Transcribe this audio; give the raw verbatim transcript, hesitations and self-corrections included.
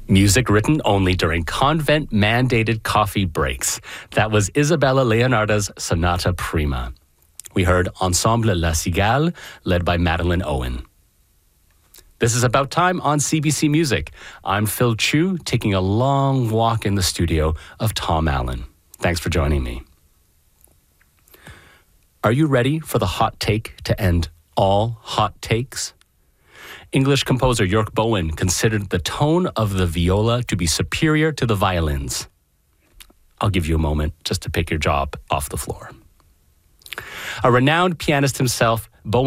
Music written only during convent-mandated coffee breaks. That was Isabella Leonarda's Sonata Prima. We heard Ensemble La Cigale, led by Madeline Owen. This is About Time on C B C Music. I'm Phil Chu, taking a long walk in the studio of Tom Allen. Thanks for joining me. Are you ready for the hot take to end all hot takes? English composer York Bowen considered the tone of the viola to be superior to the violins. I'll give you a moment just to pick your jaw off the floor. A renowned pianist himself, Bowen